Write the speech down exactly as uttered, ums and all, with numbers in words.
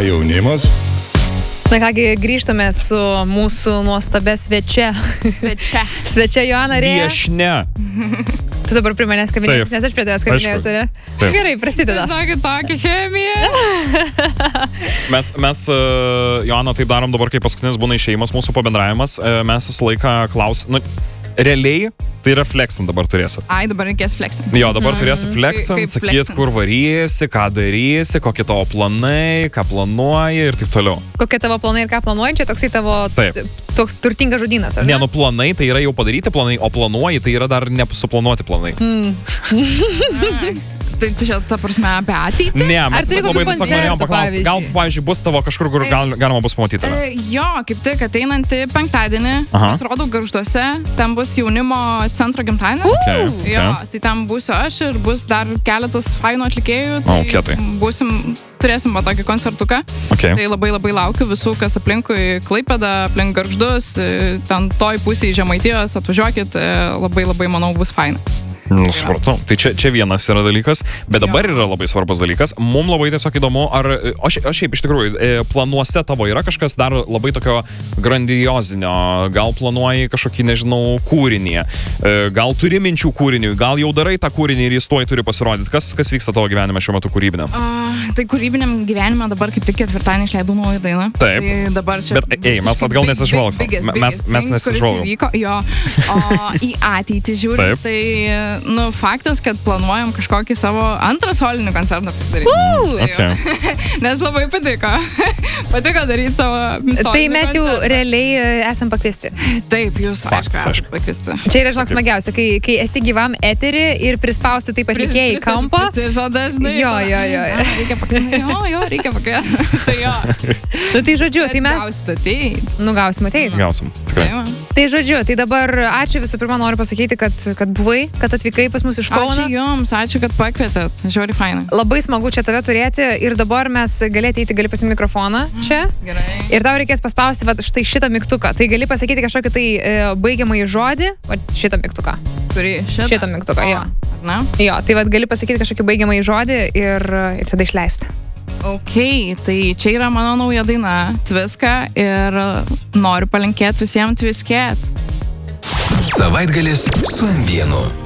jaunimas. Na kągi, grįžtame su mūsų nuostabia svečia. Svečia. Svečia Joana Rėja. Viešne. Tu dabar prie manęs kabinėjus, nes aš prie tavęs kabinėjus, ar ne? Gerai, prasideda. Žinokit, tokia chemija. Mes, mes uh, Joana, taip darom dabar, kai paskutinis būna išėjimas mūsų pabendravimas. Uh, mes visą laiką klaus... Nu, realiai, tai yra flexint dabar turėsit. Ai, dabar reikės flexint. Jo, dabar turėsi flexint, sakyt, kur varysi, ką darysi, kokie tavo planai, ką planuoji ir taip toliau. Kokie tavo planai ir ką planuoji, čia toksai tavo Taip. toks turtingas žodynas, ar ne? Ne, nu planai tai yra jau padaryti planai, o planuoji tai yra dar nesuplanuoti planai. Ai. Tai čia, ta prasme, apie ateitį? Ne, Ar mes turi labai kokių tiesiog norėjom koncertų, paklausti. Gal, pavyzdžiui? pavyzdžiui, bus tavo kažkur, kur gal, galima bus pamatyti. E, jo, kaip tik ateinantį penktadienį, Aha. pasirodau Gargžduose, ten bus jaunimo centro gimtadienį. Okay, okay. Jo, tai ten būsiu aš ir bus dar keletas fainų atlikėjų. O, kietai. Būsim, turėsim va tokį koncertuką. Okay. Tai labai labai laukiu visų, kas aplinkui Klaipėdą, aplink Gargždus, e, ten toj pusėje Žemaitijos, atvažiuokit, e, labai labai manau bus faina. Nu, supratau. Tai čia, čia vienas yra dalykas, bet dabar yra labai svarbus dalykas. Mums labai tiesiog įdomu, ar, o šiaip, o šiaip iš tikrųjų, planuose tavo yra kažkas dar labai tokio grandiozinio, gal planuoji kažkokį, nežinau, kūrinį, gal turi minčių kūriniui, gal jau darai tą kūrinį ir jis tuoj turi pasirodyti. Kas, kas vyksta tavo gyvenime šiuo metu kūrybiniam? Uh, tai kūrybiniam gyvenime dabar kaip tik ketvirtadienį išleidau naują dainą. Taip. Tai dabar čia... Bet, ei, mes atgal nesižvalgsim. Mes, mes nesižvalgom. Jo, o į ateitį žiūrint, tai, nu, faktas, kad planuojam kažkokį savo antrą solinį koncertą pasidaryti. Uh, okay. Nes labai patiko. Patiko daryti savo solinį Tai mes jau koncertą. realiai e, esam pakviesti. Taip, jūs Faktas, aišku, aišku. esate pakviesti. Čia yra, žinok, smagiausia, kai, kai esi gyvam eterį ir prispausti taip atlikėjai į kampą. Prisižada, žinai. Jo, jo, jo. Jo, reikia pakviesti. Jo, jo, reikia pakviesti. Tai jo. Nu, tai žodžiu, tai mes... Gausit ateit. Nu, gausim ateit. Gausim, tikrai. Tai va. Tai žodžiu, tai dabar ačiū visų pirma, noriu pasakyti, kad, kad buvai, kad atvykai pas mus iš Kauno. Ačiū jums, ačiū, kad pakvietėt. Žiauriai fainai. Labai smagu čia tave turėti ir dabar mes gali ateiti, gali pasimti mikrofoną čia. Gerai. Ir tau reikės paspausti va, štai šitą mygtuką. Tai gali pasakyti kažkokį tai e, baigiamąjį žodį. Va, šitą mygtuką. Turi šitą. Šitą mygtuką, jo. Na? Jo, tai va, gali pasakyti kažkokį baigiamąjį žodį ir, ir tada išleisti. Ok, tai čia yra mano nauja daina Tviska ir noriu palinkėti visiems tviskėt. Savaitgalis su M vienu.